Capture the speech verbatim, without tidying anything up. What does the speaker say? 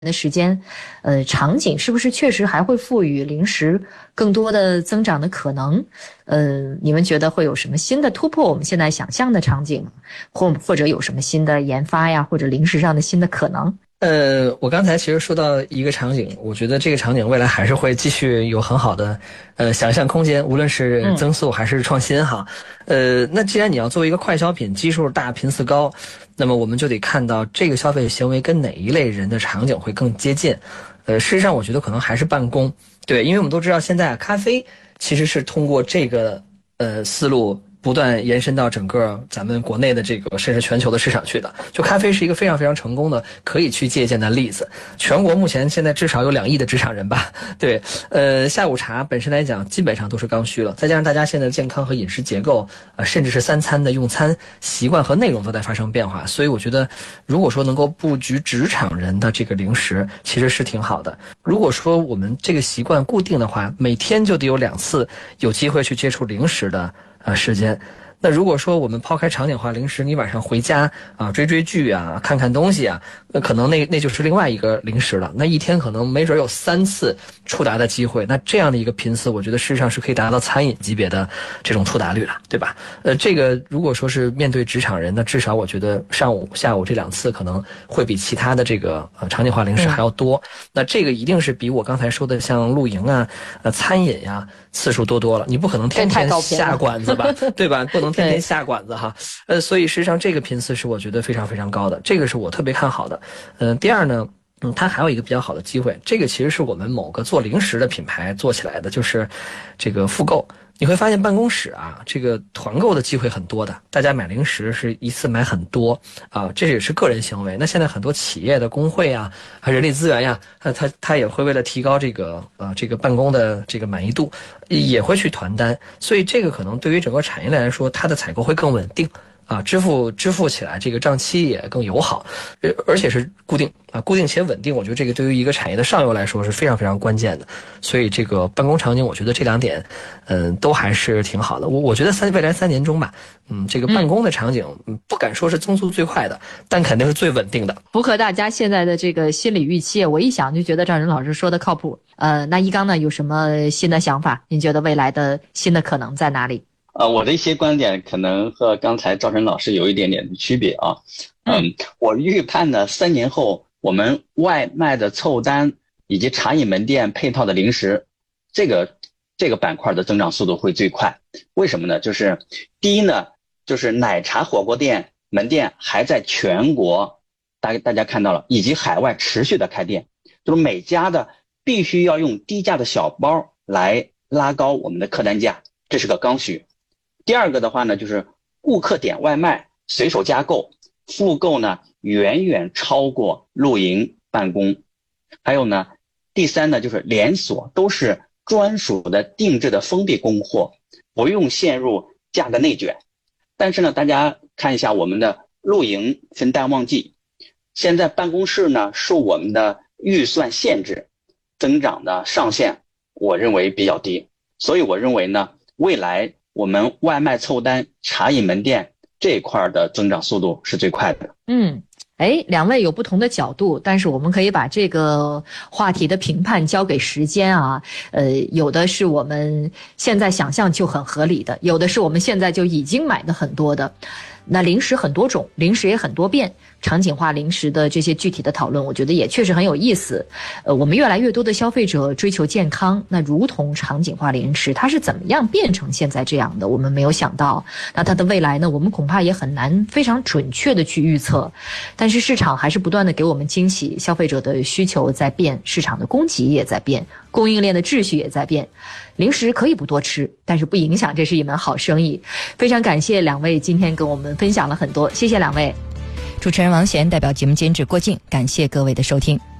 的时间，呃，场景是不是确实还会赋予零食更多的增长的可能？呃，你们觉得会有什么新的突破我们现在想象的场景，或或者有什么新的研发呀，或者零食上的新的可能？ 呃，我刚才其实说到一个场景，我觉得这个场景未来还是会继续有很好的呃想象空间，无论是增速还是创新哈。嗯、呃，那既然你要作为一个快消品，基数大、频次高，那么我们就得看到这个消费行为跟哪一类人的场景会更接近。呃，事实上我觉得可能还是办公，对，因为我们都知道现在啊，咖啡其实是通过这个呃思路不断延伸到整个咱们国内的这个甚至全球的市场去的。就咖啡是一个非常非常成功的可以去借鉴的例子。全国目前现在至少有两亿的职场人吧，对，呃，下午茶本身来讲基本上都是刚需了，再加上大家现在的健康和饮食结构，呃，甚至是三餐的用餐习惯和内容都在发生变化，所以我觉得如果说能够布局职场人的这个零食，其实是挺好的。如果说我们这个习惯固定的话，每天就得有两次有机会去接触零食的呃，时间。那如果说我们抛开场景化零食，你晚上回家啊追追剧啊，看看东西啊，那可能那那就是另外一个零食了。那一天可能没准有三次触达的机会，那这样的一个频次，我觉得事实上是可以达到餐饮级别的这种触达率了，对吧？呃，这个如果说是面对职场人，那至少我觉得上午、下午这两次可能会比其他的这个呃场景化零食还要多。嗯、那这个一定是比我刚才说的像露营啊、呃餐饮呀、啊、次数多多了。你不可能天天下馆子吧，对吧？不能天天下馆子哈。呃，所以实际上这个频次是我觉得非常非常高的，这个是我特别看好的。嗯、呃，第二呢，嗯，它还有一个比较好的机会，这个其实是我们某个做零食的品牌做起来的，就是这个复购。你会发现办公室啊，这个团购的机会很多的，大家买零食是一次买很多啊，这也是个人行为。那现在很多企业的工会啊，人力资源呀，它它它也会为了提高这个呃这个办公的这个满意度，也会去团单，所以这个可能对于整个产业链来说，它的采购会更稳定。啊，支付支付起来这个账期也更友好，而而且是固定啊，固定且稳定。我觉得这个对于一个产业的上游来说是非常非常关键的。所以这个办公场景，我觉得这两点，嗯，都还是挺好的。我我觉得三未来三年中吧，嗯，这个办公的场景，嗯，不敢说是增速最快的，但肯定是最稳定的， 符合大家现在的这个心理预期。我一想就觉得赵仁老师说的靠谱。呃，那一刚呢有什么新的想法？您觉得未来的新的可能在哪里？ 呃，我的一些观点可能和刚才赵晨老师有一点点的区别啊。嗯，我预判呢，三年后我们外卖的凑单以及茶饮门店配套的零食，这个这个板块的增长速度会最快。为什么呢？就是第一呢，就是奶茶火锅店门店还在全国，大大家看到了，以及海外持续的开店，就是每家的必须要用低价的小包来拉高我们的客单价，这是个刚需。第二个的话呢，就是顾客点外卖随手加购，复购呢远远超过露营办公。还有呢，第三呢，就是连锁都是专属的定制的封闭供货，不用陷入价格内卷。但是呢，大家看一下我们的露营分淡旺季，现在办公室呢受我们的预算限制，增长的上限我认为比较低，所以我认为呢，未来我们外卖凑单茶饮门店这一块的增长速度是最快的。 嗯，哎，两位有不同的角度，但是我们可以把这个话题的评判交给时间啊。呃，有的是我们现在想象就很合理的，有的是我们现在就已经买的很多的。那零食很多种，零食也很多变，场景化零食的这些具体的讨论，我觉得也确实很有意思。呃，我们越来越多的消费者追求健康，那如同场景化零食，它是怎么样变成现在这样的？我们没有想到。那它的未来呢？我们恐怕也很难非常准确的去预测。但是市场还是不断的给我们惊喜，消费者的需求在变，市场的供给也在变，供应链的秩序也在变。零食可以不多吃，但是不影响这是一门好生意。非常感谢两位今天跟我们分享了很多，谢谢两位。 主持人王贤代表节目监制郭静，感谢各位的收听。